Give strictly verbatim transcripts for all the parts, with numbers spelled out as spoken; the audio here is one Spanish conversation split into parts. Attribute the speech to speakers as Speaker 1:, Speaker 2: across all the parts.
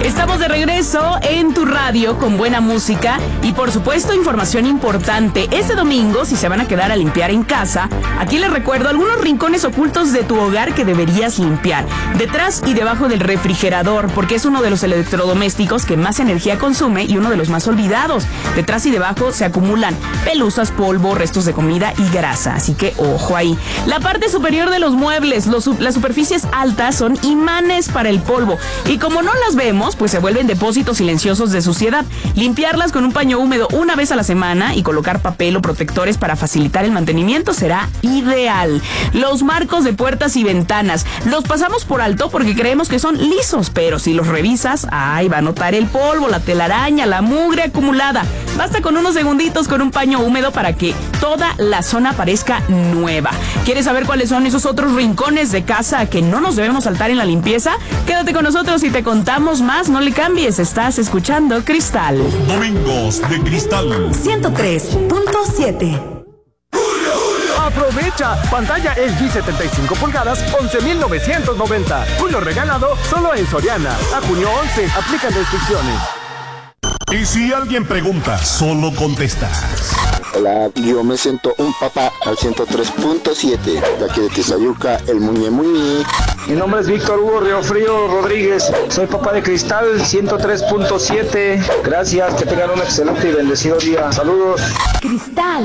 Speaker 1: Estamos de regreso en tu radio con buena música y por supuesto información importante. Este domingo, si se van a quedar a limpiar en casa, aquí les recuerdo algunos rincones ocultos de tu hogar que deberías limpiar. Detrás y debajo del refrigerador, porque es uno de los electrodomésticos que más energía consume y uno de los más olvidados. Detrás y debajo se acumulan pelusas, polvo, restos de comida y grasa, así que ojo ahí. La parte superior de los muebles, los, las superficies altas son imanes para el polvo y como no las vemos, pues se vuelven depósitos silenciosos de suciedad. Limpiarlas con un paño húmedo una vez a la semana y colocar papel o protectores para facilitar el mantenimiento será ideal. Los marcos de puertas y ventanas los pasamos por alto porque creemos que son lisos, pero si los revisas, ay, va a notar el polvo, la telaraña, la mugre acumulada. Basta con unos segunditos con un paño húmedo para que toda la zona parezca nueva. ¿Quieres saber cuáles son esos otros rincones de casa que no nos debemos saltar en la limpieza? Quédate con nosotros y te contamos más. No le cambies, estás escuchando Cristal.
Speaker 2: Domingos de Cristal
Speaker 3: ciento tres punto siete.
Speaker 4: Aprovecha, pantalla L G setenta y cinco pulgadas, once mil novecientos noventa. Julio regalado solo en Soriana. A junio once, aplican restricciones.
Speaker 2: Y si alguien pregunta, solo contestas.
Speaker 5: Hola, yo me siento un papá al ciento tres punto siete. De aquí de Tizayuca, el Muñe Muñe.
Speaker 6: Mi nombre es Víctor Hugo Riofrío Rodríguez. Soy papá de Cristal ciento tres punto siete. Gracias, que tengan un excelente y bendecido día. Saludos.
Speaker 3: Cristal.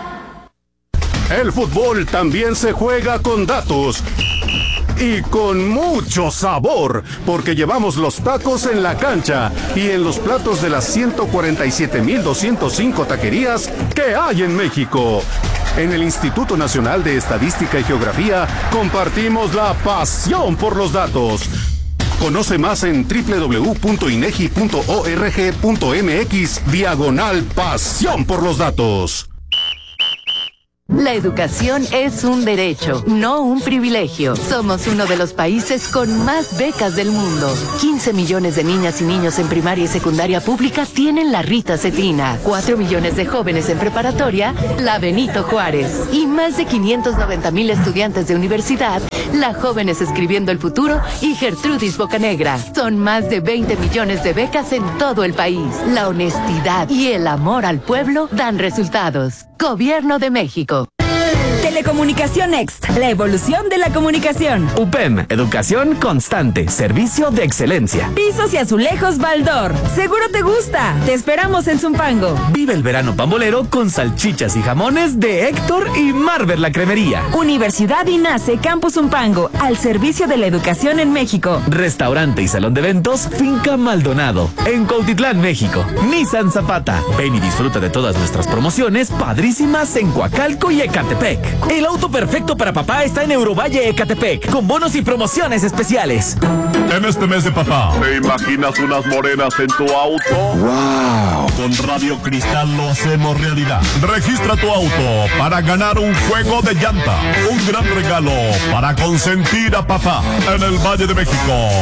Speaker 7: El fútbol también se juega con datos. Y con mucho sabor, porque llevamos los tacos en la cancha y en los platos de las ciento cuarenta y siete mil doscientos cinco taquerías que hay en México. En el Instituto Nacional de Estadística y Geografía compartimos la pasión por los datos. Conoce más en doble u doble u doble u punto inegi punto org punto mx diagonal pasión por los datos.
Speaker 8: La educación es un derecho, no un privilegio. Somos uno de los países con más becas del mundo. quince millones de niñas y niños en primaria y secundaria pública tienen la Rita Cetina. cuatro millones de jóvenes en preparatoria, la Benito Juárez. Y más de quinientos noventa mil estudiantes de universidad, la Jóvenes Escribiendo el Futuro y Gertrudis Bocanegra. Son más de veinte millones de becas en todo el país. La honestidad y el amor al pueblo dan resultados. Gobierno de México.
Speaker 3: Telecomunicación Next, la evolución de la comunicación.
Speaker 9: U P E M, educación constante, servicio de excelencia.
Speaker 3: Pisos y azulejos Baldor, seguro te gusta. Te esperamos en Zumpango.
Speaker 9: Vive el verano pambolero con salchichas y jamones de Héctor y Marver la Cremería.
Speaker 3: Universidad INACE Campus Zumpango, al servicio de la educación en México.
Speaker 9: Restaurante y salón de eventos Finca Maldonado, en Cuautitlán, México. Nissan Zapata, ven y disfruta de todas nuestras promociones padrísimas en Coacalco y Ecatepec. El auto perfecto para papá está en Eurovalle Ecatepec, con bonos y promociones especiales.
Speaker 2: En este mes de papá, ¿te imaginas unas morenas en tu auto?
Speaker 5: ¡Wow!
Speaker 2: Con Radio Cristal lo hacemos realidad. Registra tu auto para ganar un juego de llanta. Un gran regalo para consentir a papá en el Valle de México.